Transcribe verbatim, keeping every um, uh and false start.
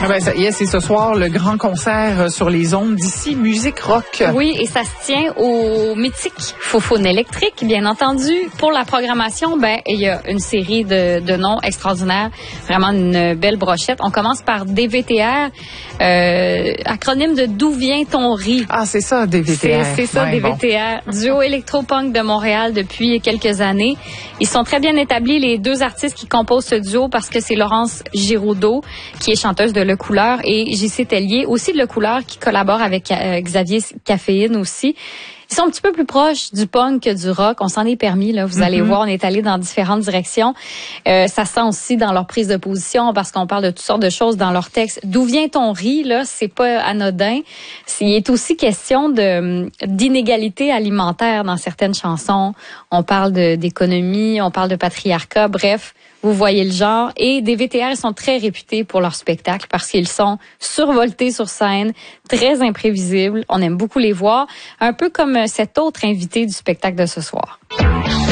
Ah ben, ça y est, c'est ce soir le grand concert sur les ondes d'ici Musique Rock. Oui, et ça se tient au mythique Faux-Faune électrique, bien entendu. Pour la programmation, ben il y a une série de, de noms extraordinaires, vraiment une belle brochette. On commence par D V T R, euh, acronyme de D'où vient ton riz. Ah, c'est ça, D V T R. C'est, c'est ça, ouais, D V T R. Bon. Duo électro-punk de Montréal depuis quelques années. Ils sont très bien établis, les deux artistes qui composent ce duo, parce que c'est Laurence Giroudot, qui est chanteuse de Le Couleur, et J C Tellier, aussi de Le Couleur, qui collabore avec euh, Xavier Caféine aussi. Ils sont un petit peu plus proches du punk que du rock. On s'en est permis, là. Vous mm-hmm. allez voir, on est allé dans différentes directions. Euh, ça sent aussi dans leur prise de position, parce qu'on parle de toutes sortes de choses dans leur texte. D'où vient ton riz, là? C'est pas anodin. C'est, il est aussi question de, d'inégalité alimentaire dans certaines chansons. On parle de, d'économie, on parle de patriarcat, bref. Vous voyez le genre. Et D V T R, ils sont très réputés pour leur spectacle parce qu'ils sont survoltés sur scène, très imprévisibles. On aime beaucoup les voir. Un peu comme cet autre invité du spectacle de ce soir.